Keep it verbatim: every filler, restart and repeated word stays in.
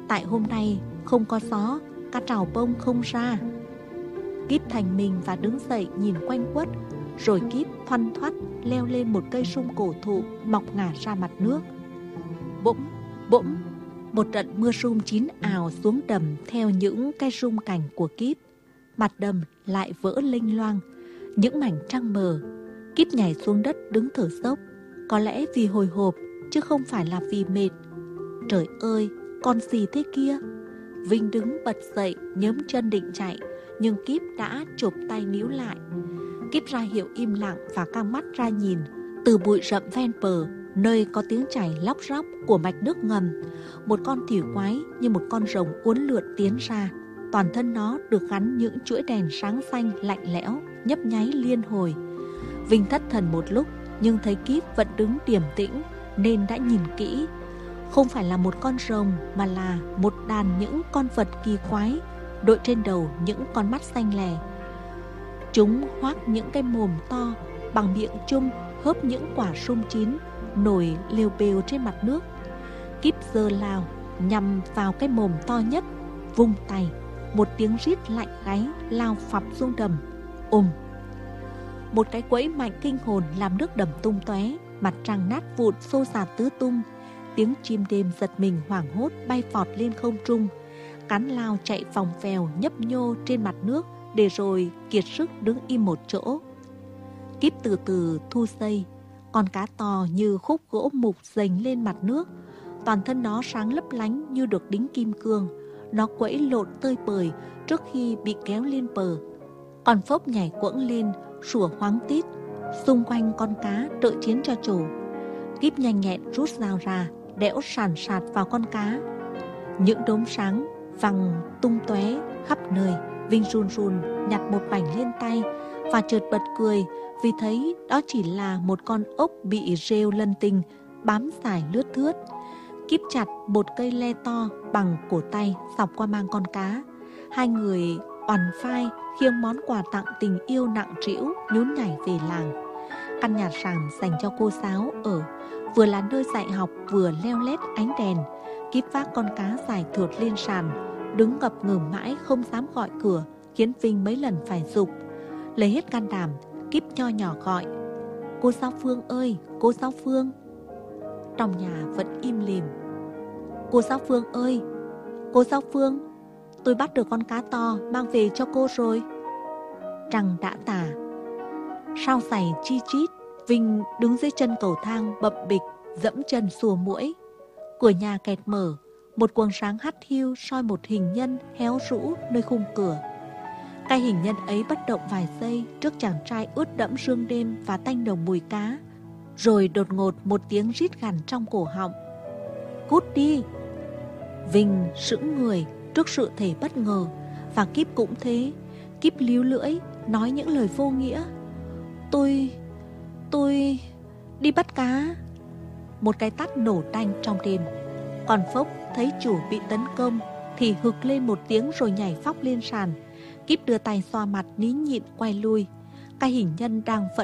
Tại hôm nay không có gió, cá trào bông không ra. Kíp thành mình và đứng dậy nhìn quanh quất. Rồi Kíp thoăn thoắt leo lên một cây sum cổ thụ mọc ngả ra mặt nước. Bỗng, bỗng, một trận mưa sum chín ào xuống đầm theo những cái sum cành của Kíp. Mặt đầm lại vỡ lênh loang, những mảnh trăng mờ. Kíp nhảy xuống đất đứng thở dốc, có lẽ vì hồi hộp chứ không phải là vì mệt. Trời ơi, con gì thế kia? Vinh đứng bật dậy nhớm chân định chạy, nhưng Kíp đã chụp tay níu lại. Kíp ra hiệu im lặng và căng mắt ra nhìn. Từ bụi rậm ven bờ, nơi có tiếng chảy lóc róc của mạch nước ngầm, một con thủy quái như một con rồng uốn lượn tiến ra. Toàn thân nó được gắn những chuỗi đèn sáng xanh lạnh lẽo, nhấp nháy liên hồi. Vinh thất thần một lúc, nhưng thấy Kíp vẫn đứng điềm tĩnh nên đã nhìn kỹ. Không phải là một con rồng mà là một đàn những con vật kỳ quái, đội trên đầu những con mắt xanh lè. Chúng hoác những cái mồm to, bằng miệng chung hớp những quả sum chín nổi lêu bêu trên mặt nước. Kíp giơ lao nhằm vào cái mồm to nhất, vung tay, một tiếng rít lạnh gáy lao phập xuống đầm. Ùm! Một cái quẫy mạnh kinh hồn làm nước đầm tung tóe, mặt trăng nát vụn xô xả tứ tung. Tiếng chim đêm giật mình hoảng hốt bay vọt lên không trung. Cán lao chạy vòng vèo nhấp nhô trên mặt nước, để rồi kiệt sức đứng im một chỗ. Kíp từ từ thu dây. Con cá to như khúc gỗ mục dềnh lên mặt nước. Toàn thân nó sáng lấp lánh như được đính kim cương. Nó quẫy lộn tơi bời trước khi bị kéo lên bờ. Con Phốc nhảy quẫng lên, sủa hoáng tít. Xung quanh con cá đợi chiến cho chủ. Kíp nhanh nhẹn rút dao ra, đẽo sàn sạt vào con cá. Những đốm sáng văng tung tóe khắp nơi. Vinh run run nhặt một mảnh lên tay và chợt bật cười vì thấy đó chỉ là một con ốc bị rêu lân tinh bám dài lướt thướt. Kíp chặt một cây le to bằng cổ tay dọc qua mang con cá. Hai người oằn phai khiêng món quà tặng tình yêu nặng trĩu nhún nhảy về làng. Căn nhà sàn dành cho cô giáo ở, vừa là nơi dạy học vừa leo lét ánh đèn. Kíp vác con cá dài thượt lên sàn, đứng ngập ngừng mãi không dám gọi cửa, khiến Vinh mấy lần phải giục. Lấy hết can đảm, Kíp nho nhỏ gọi: "Cô giáo Phương ơi, cô giáo Phương." Trong nhà vẫn im lìm. "Cô giáo Phương ơi, cô giáo Phương, tôi bắt được con cá to mang về cho cô rồi." Trăng đã tà, sao giày chi chít. Vinh đứng dưới chân cầu thang bập bịch, dẫm chân sùa muỗi. Cửa nhà kẹt mở, một quầng sáng hắt hiu soi một hình nhân héo rũ nơi khung cửa. Cái hình nhân ấy bất động vài giây trước chàng trai ướt đẫm sương đêm và tanh nồng mùi cá. Rồi đột ngột một tiếng rít gằn trong cổ họng: "Cút đi!" Vinh sững người trước sự thể bất ngờ, và Kíp cũng thế. Kíp líu lưỡi nói những lời vô nghĩa: Tôi... tôi... đi bắt cá." Một cái tát nổ tanh trong đêm. Còn Phốc thấy chủ bị tấn công thì hực lên một tiếng rồi nhảy phóc lên sàn. Kíp đưa tay xoa mặt nín nhịn quay lui. Cái hình nhân đang vận